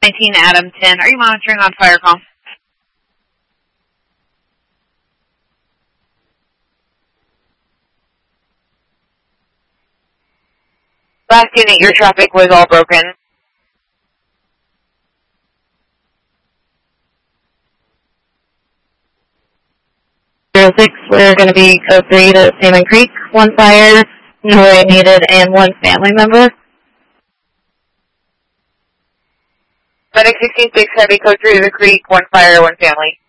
19 Adam 10. Are you monitoring on fire call? Last unit, your traffic was all broken. 06, we're going to be code 3 to Salmon Creek. 1 fire, no way needed, and 1 family member. Medic 166, heavy code 3 to the creek, 1 fire, 1 family.